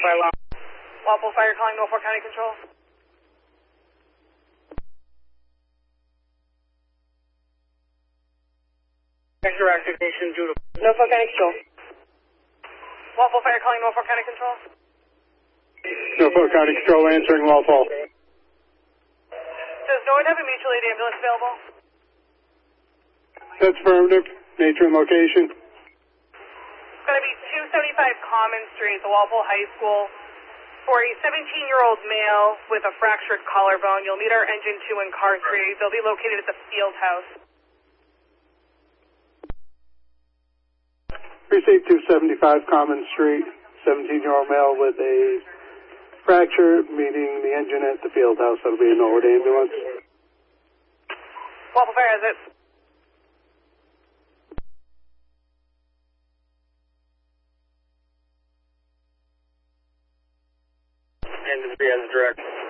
Waffle Fire calling Norfolk County Control. Extra activation due to Norfolk County Control. Waffle Fire calling Norfolk County Control. Norfolk County Control answering Walpole. Does Norwood have a mutual aid ambulance available? That's affirmative. Nature and location. It's going to be 275 Common Street, the Walpole High School. For a 17-year-old male with a fractured collarbone, you'll need our engine 2 and car 3. They'll be located at the field house. Precinct 275 Common Street. 17-year-old male with a fracture, meeting the engine at the field house. That'll be a Norwood ambulance. Waffle Fire has it. and 3 has direct.